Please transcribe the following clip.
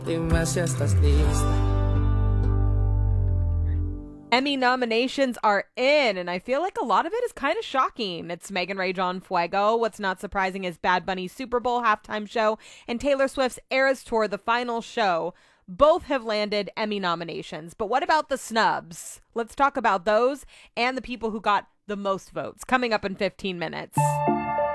Dime si estás lista. Emmy nominations are in, and I feel like a lot of it is kind of shocking. It's Megan Rage on Fuego. What's not surprising is Bad Bunny's Super Bowl halftime show and Taylor Swift's Eras Tour, the final show. Both have landed Emmy nominations. But what about the snubs? Let's talk about those and the people who got the most votes coming up in 15 minutes.